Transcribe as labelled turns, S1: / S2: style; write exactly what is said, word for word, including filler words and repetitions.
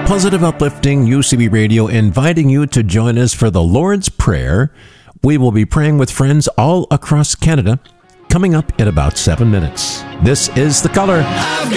S1: Positive Uplifting U C B Radio, inviting you to join us for the Lord's Prayer. We will be praying with friends all across Canada, coming up in about seven minutes. This is The Color.